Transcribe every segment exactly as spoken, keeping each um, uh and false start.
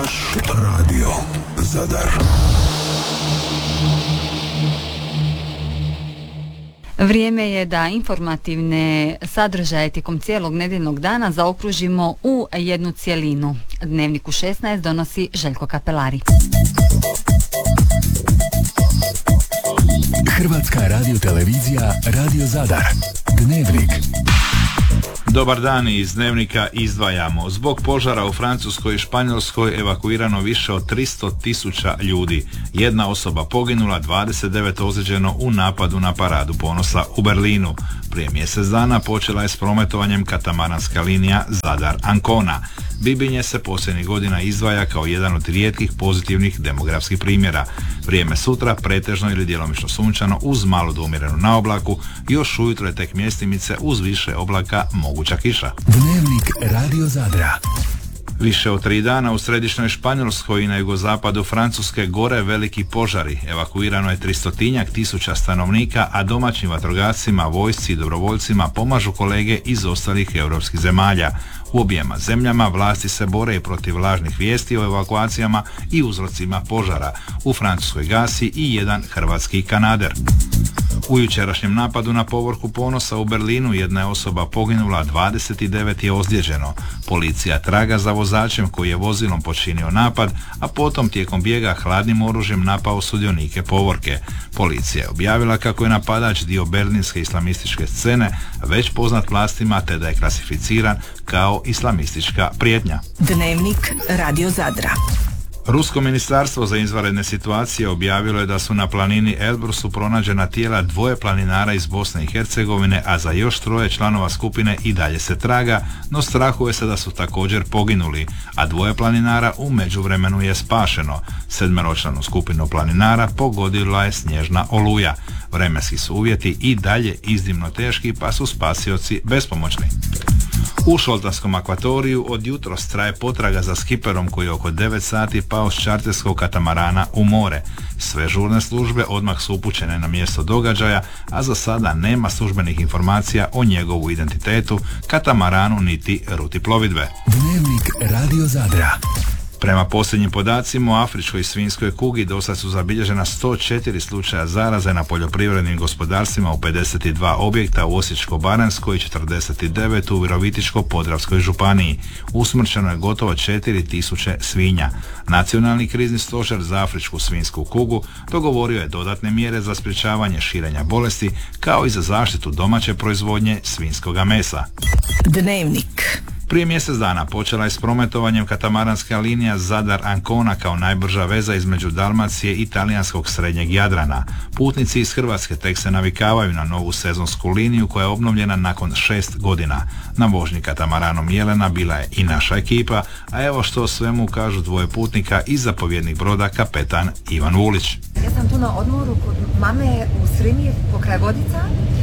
Vaš radio Zadar. Vrijeme je da informativne sadržaje tijekom cijelog nedjeljnog dana zaokružimo u jednu cjelinu. Dnevnik u šesnaest donosi Željko Kapelari. Hrvatska radiotelevizija Radio Zadar. Dnevnik. Dobar dan, iz Dnevnika izdvajamo. Zbog požara u Francuskoj i Španjolskoj evakuirano više od tristo tisuća ljudi. Jedna osoba poginula, dvadeset devet ozlijeđeno u napadu na Paradu ponosa u Berlinu. Prije mjesec dana počela je s prometovanjem katamaranska linija Zadar-Ancona. Bibinje se posljednjih godina izdvaja kao jedan od rijetkih pozitivnih demografskih primjera. Vrijeme sutra pretežno ili djelomično sunčano uz malo do umjerenu na oblaku, još ujutro je tek mjestimice uz više oblaka moguća kiša. Dnevnik Radio Zadra. Više od tri dana u središnjoj Španjolskoj i na jugozapadu Francuske gore veliki požari. Evakuirano je tristotinjak tisuća stanovnika, a domaćim vatrogascima, vojsci i dobrovoljcima pomažu kolege iz ostalih europskih zemalja. U objema zemljama vlasti se bore i protiv lažnih vijesti o evakuacijama i uzrocima požara. U Francuskoj gasi i jedan hrvatski kanader. U jučerašnjem napadu na povorku ponosa u Berlinu jedna je osoba poginula, dvadeset devet je ozlijeđeno. Policija traga za vozačem koji je vozilom počinio napad, a potom tijekom bijega hladnim oružjem napao sudionike povorke. Policija je objavila kako je napadač dio berlinske islamističke scene, već poznat vlastima, te da je klasificiran kao islamistička prijetnja. Dnevnik Radio Zadra. Rusko ministarstvo za izvanredne situacije objavilo je da su na planini Elbrusu pronađena tijela dvoje planinara iz Bosne i Hercegovine, a za još troje članova skupine i dalje se traga, no strahuje se da su također poginuli, a dvoje planinara u međuvremenu je spašeno. Sedmeročlanu skupinu planinara pogodila je snježna oluja. Vremenski su uvjeti i dalje iznimno teški, pa su spasioci bespomoćni. U šoltanskom akvatoriju od jutros traje potraga za skiperom koji je oko devet sati pao s čarterskog katamarana u more. Sve žurne službe odmah su upućene na mjesto događaja, a za sada nema službenih informacija o njegovu identitetu, katamaranu niti ruti plovidbe. Dnevnik Radio Zadra. Prema posljednjim podacima u afričkoj svinjskoj kugi dosad su zabilježena sto četiri slučaja zaraze na poljoprivrednim gospodarstvima u pedeset dva objekta u Osječko-baranjskoj i četrdeset devet u Virovitičko-podravskoj županiji. Usmrćeno je gotovo četiri tisuće svinja. Nacionalni krizni stožer za afričku svinjsku kugu dogovorio je dodatne mjere za sprječavanje širenja bolesti kao i za zaštitu domaće proizvodnje svinjskoga mesa. Dnevnik. Prije mjesec dana počela je s prometovanjem katamaranska linija Zadar-Ancona kao najbrža veza između Dalmacije i talijanskog srednjeg Jadrana. Putnici iz Hrvatske tek se navikavaju na novu sezonsku liniju koja je obnovljena nakon šest godina. Na vožnji katamaranom Jelena bila je i naša ekipa, a evo što o svemu kažu dvoje putnika i zapovjednik broda kapetan Ivan Vulić. Ja sam tu na odmoru kod mame u Srimi pokraj Vodica,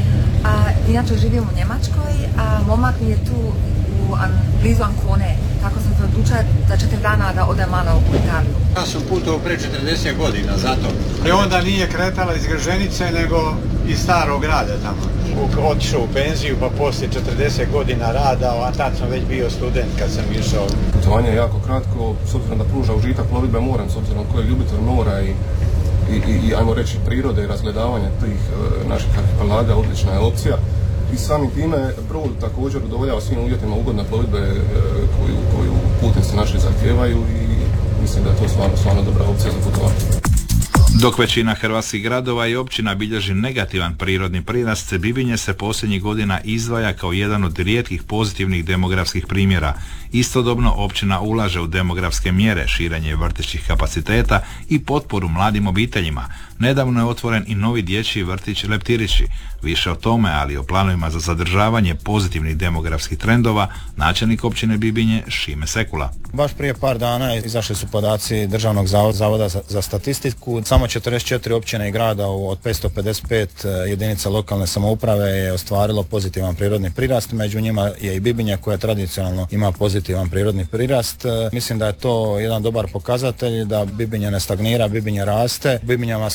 a inače živim u Njemačkoj, a momak mi je tu u an, blizu Ancone, tako sam se odlučila za četiri dana da odem malo u Italiju. Ja sam putovao pre četrdeset godina, zato. I onda nije kretala iz Grženice, nego iz starog grada tamo. Otišao u penziju, pa poslije četrdeset godina rada, a tad sam već bio student kad sam išao. Putovanje je jako kratko, s obzirom da pruža užitak plovidbe morem, s obzirom ko je ljubitelj mora i I, i, i ajmo reći prirode i razgledavanja tih e, naših arhipelaga odlična je opcija i samim time brod također udovoljava svim uvjetima ugodne plovidbe e, koju, koju putnici naši zahtijevaju i mislim da je to stvarno, stvarno dobra opcija za putovanje. Dok većina hrvatskih gradova i općina bilježi negativan prirodni prirast, Bibinje se posljednjih godina izdvaja kao jedan od rijetkih pozitivnih demografskih primjera. Istodobno općina ulaže u demografske mjere, širenje vrtićkih kapaciteta i potporu mladim obiteljima. Nedavno je otvoren i novi dječji vrtić Leptirići. Više o tome, ali i o planovima za zadržavanje pozitivnih demografskih trendova, načelnik općine Bibinje Šime Sekula. Baš prije par dana izašli su podaci Državnog zavoda za, za statistiku. Samo četrdeset četiri općine i grada od petsto pedeset pet jedinica lokalne samouprave je ostvarilo pozitivan prirodni prirast. Među njima je i Bibinja koja tradicionalno ima pozitivan prirodni prirast. Mislim da je to jedan dobar pokazatelj da Bibinja ne stagnira, Bibinja raste. Bibinjama se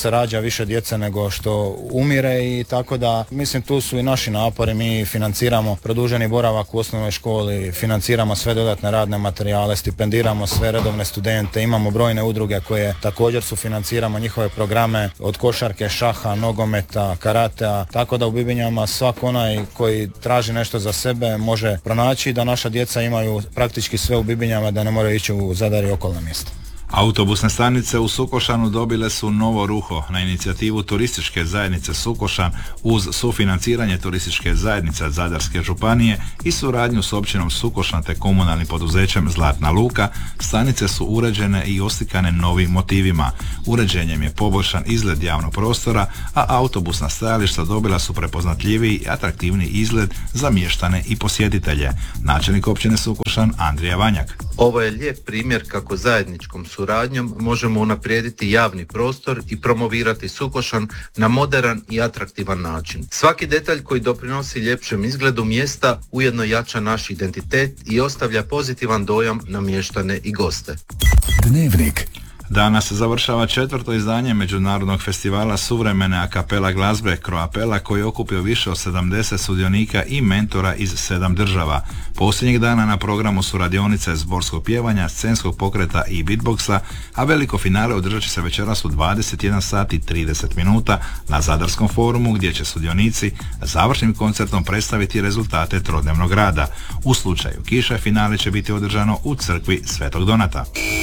se rađa više djece nego što umire i tako da mislim tu su i naši napori. Mi financiramo produženi boravak u osnovnoj školi, financiramo sve dodatne radne materijale, stipendiramo sve redovne studente, imamo brojne udruge koje također su financiramo njihove programe od košarke, šaha, nogometa, karatea, tako da u Bibinjama svak onaj koji traži nešto za sebe može pronaći da naša djeca imaju praktički sve u Bibinjama, da ne moraju ići u Zadar i okolna mjesta. Autobusne stanice u Sukošanu dobile su novo ruho na inicijativu turističke zajednice Sukošan uz sufinanciranje turističke zajednice Zadarske županije i suradnju s općinom Sukošan te komunalnim poduzećem Zlatna Luka. Stanice su uređene i oslikane novim motivima. Uređenjem je poboljšan izgled javnog prostora, a autobusna stajališta dobila su prepoznatljiviji i atraktivni izgled za mještane i posjetitelje. Načelnik općine Sukošan Andrija Vanjak. Ovo je lijep primjer kako zajedničkom suradnjom možemo unaprijediti javni prostor i promovirati Sukošan na moderan i atraktivan način. Svaki detalj koji doprinosi ljepšem izgledu mjesta ujedno jača naš identitet i ostavlja pozitivan dojam na mještane i goste. Dnevnik. Danas završava četvrto izdanje Međunarodnog festivala suvremene a kapela glazbe Croapella koji je okupio više od sedamdeset sudionika i mentora iz sedam država. Posljednjeg dana na programu su radionice zborskog pjevanja, scenskog pokreta i beatboxa, a veliko finale održat će se večeras u dvadeset jedan sati i trideset minuta na Zadarskom forumu gdje će sudionici završnim koncertom predstaviti rezultate trodnevnog rada. U slučaju kiše finale će biti održano u crkvi Svetog Donata.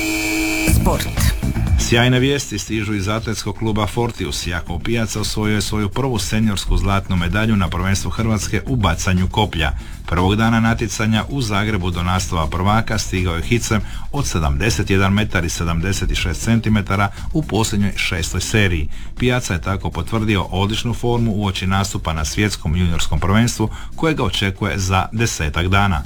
Sport. Sjajne vijesti stižu iz atletskog kluba Fortius. Jakov Pijaca osvojio je svoju prvu seniorsku zlatnu medalju na prvenstvu Hrvatske u bacanju koplja. Prvog dana natjecanja u Zagrebu do naslova prvaka stigao je hicem od sedamdeset jedan metar i sedamdeset šest centimetara u posljednjoj šestoj seriji. Pijaca je tako potvrdio odličnu formu uoči nastupa na svjetskom juniorskom prvenstvu kojega očekuje za desetak dana.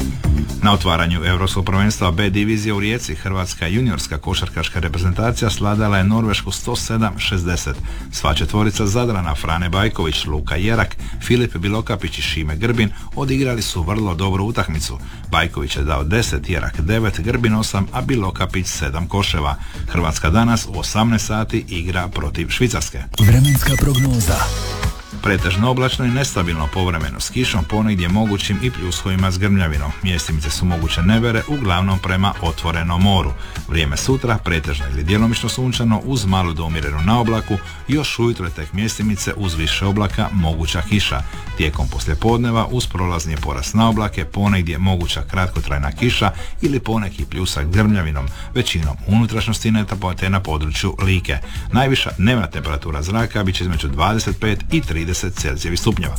Na otvaranju Europskog prvenstva B divizije u Rijeci hrvatska juniorska košarkaška reprezentacija sladala je Norvešku sto sedam šezdeset. Sva četvorica Zadrana Frane Bajković, Luka Jerak, Filip Bilokapić i Šime Grbin odigrali su vrlo dobru utakmicu. Bajković je dao deset, Jerak devet, Grbin osam, a Bilokapić sedam koševa. Hrvatska danas u osamnaest sati igra protiv Švicarske. Vremenska prognoza. Pretežno oblačno i nestabilno povremeno s kišom, ponegdje mogućim i pljuskovima s grmljavinom. Mjestimice su moguće nevere, uglavnom prema otvorenom moru. Vrijeme sutra pretežno ili djelomično sunčano uz malu do umjerenu na oblaku, još ujutro je tek mjestimice uz više oblaka, moguća kiša. Tijekom poslijepodneva uz prolazni porast na oblake, ponegdje moguća kratkotrajna kiša ili poneki pljusak grmljavinom, većinom unutrašnjosti te na području Like. Najviša dnevna temperatura zraka bit će između dvadeset pet i trideset Celzijevih stupnjeva.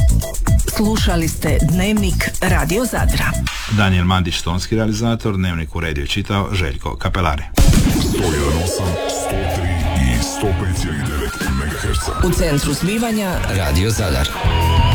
Slušali ste Dnevnik Radio Zadra. Daniel Mandić, tonski realizator, Dnevnik uredio i čitao Željko Kapelari. sto jedan osam, sto tri i sto pet zarez devet megaherca. U centru zbivanja Radio Zadar.